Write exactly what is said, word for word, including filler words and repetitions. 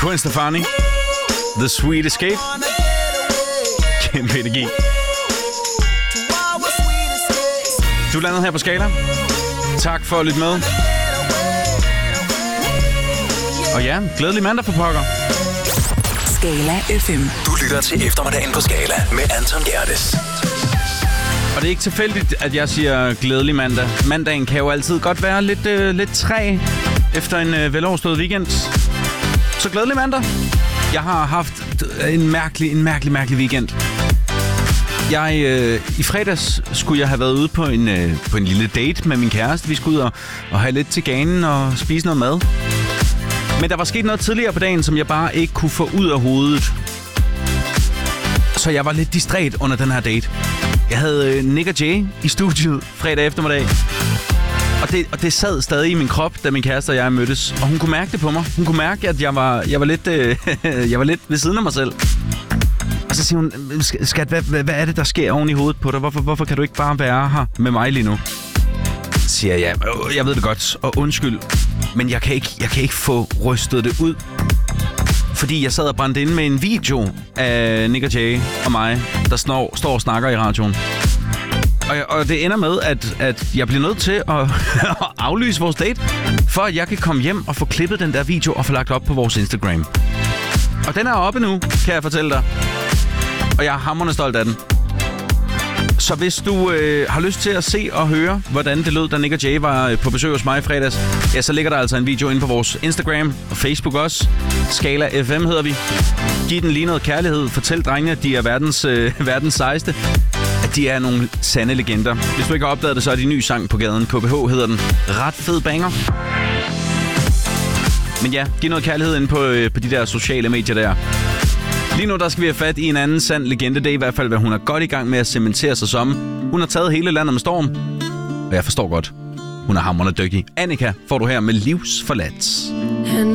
Gwen Stefani. The Sweet Escape. Kæmpe energi. Du er landet her på Skala. Tak for at lytte med. Og ja, glædelig mandag for pokker. Skala F M. Du lytter til eftermiddagen på Skala med Anton Gerdes. Og det er ikke tilfældigt, at jeg siger glædelig mandag. Mandagen kan jo altid godt være lidt, øh, lidt træ efter en øh, veloverstået weekend. Så glædelig mandag. Jeg har haft en mærkelig, en mærkelig, mærkelig weekend. Jeg, øh, I fredags skulle jeg have været ude på en, øh, på en lille date med min kæreste. Vi skulle ud og, og have lidt til ganen og spise noget mad. Men der var sket noget tidligere på dagen, som jeg bare ikke kunne få ud af hovedet. Så jeg var lidt distræt under den her date. Jeg havde øh, Nick og Jay i studiet fredag eftermiddag. Og det, og det sad stadig i min krop, da min kæreste og jeg mødtes. Og hun kunne mærke det på mig. Hun kunne mærke, at jeg var, jeg var, lidt, øh, jeg var lidt ved siden af mig selv. Og så siger hun, skat, hvad, hvad, hvad er det, der sker oven i hovedet på dig? Hvorfor, hvorfor kan du ikke bare være her med mig lige nu? Siger jeg, jeg ved det godt, og undskyld. Men jeg kan ikke, jeg kan ikke få rystet det ud. Fordi jeg sad og brændte inde med en video af Nick og Jay og mig, der snor, står og snakker i radioen. Og, jeg, og det ender med, at, at jeg bliver nødt til at, at aflyse vores date, for at jeg kan komme hjem og få klippet den der video og få lagt op på vores Instagram. Og den er oppe nu, kan jeg fortælle dig. Og jeg er hamrende stolt af den. Så hvis du øh, har lyst til at se og høre, hvordan det lød, da Nick og Jay var på besøg hos mig i fredags, ja, så ligger der altså en video inde på vores Instagram og Facebook også. Skala F M hedder vi. Giv den lige noget kærlighed. Fortæl drengene, at de er verdens, øh, verdens sejeste. At de er nogle sande legender. Hvis du ikke har opdaget det, så er de ny sang på gaden. K B H hedder den. Ret fed banger. Men ja, giv noget kærlighed inde på, øh, på de der sociale medier der. Lige nu der skal vi have fat i en anden sand legende. Det er i hvert fald, hvad hun er godt i gang med at cementere sig som. Hun har taget hele landet med storm. Og jeg forstår godt, hun er hamrende dygtig. Annika får du her med Livsforladt.